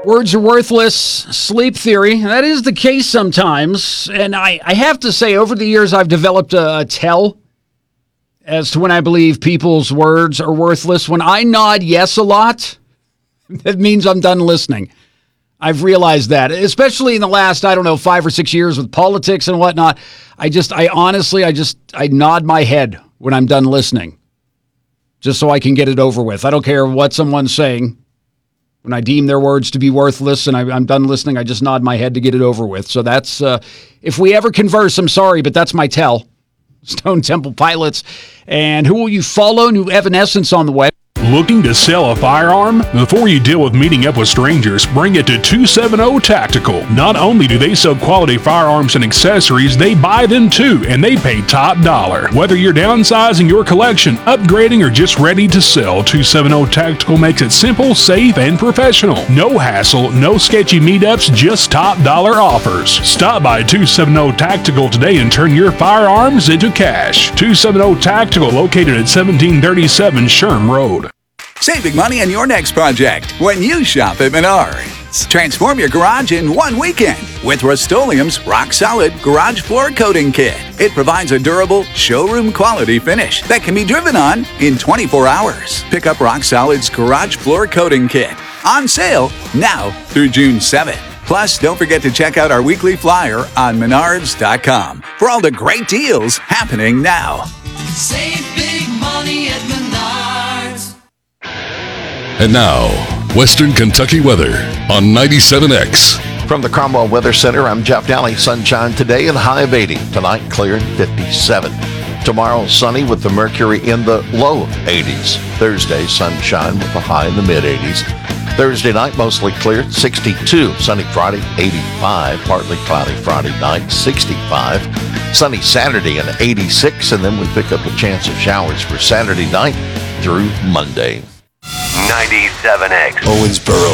Words are worthless, sleep theory. That is the case sometimes. And I have to say, over the years, I've developed a tell as to when I believe people's words are worthless. When I nod yes a lot, that means I'm done listening. I've realized that, especially in the last, 5 or 6 years with politics and whatnot. I nod my head when I'm done listening, just so I can get it over with. I don't care what someone's saying. When I deem their words to be worthless and I'm done listening, I just nod my head to get it over with. So that's, if we ever converse, I'm sorry, but that's my tell. Stone Temple Pilots. And who will you follow? New Evanescence on the way. Looking to sell a firearm? Before you deal with meeting up with strangers, bring it to 270 Tactical. Not only do they sell quality firearms and accessories, they buy them too, and they pay top dollar. Whether you're downsizing your collection, upgrading, or just ready to sell, 270 Tactical makes it simple, safe, and professional. No hassle, no sketchy meetups, just top dollar offers. Stop by 270 Tactical today and turn your firearms into cash. 270 Tactical, located at 1737 Sherm Road. Saving money on your next project when you shop at Menards. Transform your garage in one weekend with Rust-Oleum's Rock Solid Garage Floor Coating Kit. It provides a durable, showroom quality finish that can be driven on in 24 hours. Pick up Rock Solid's Garage Floor Coating Kit. On sale now through June 7th. Plus, don't forget to check out our weekly flyer on Menards.com for all the great deals happening now. Save big money at Menards. And now, Western Kentucky weather on 97X. From the Cromwell Weather Center, I'm Jeff Daly. Sunshine today and high of 80. Tonight, clear and 57. Tomorrow, sunny with the mercury in the low 80s. Thursday, sunshine with a high in the mid-80s. Thursday night, mostly clear, 62. Sunny Friday, 85. Partly cloudy Friday night, 65. Sunny Saturday and 86. And then we pick up a chance of showers for Saturday night through Monday. 97X. Owensboro.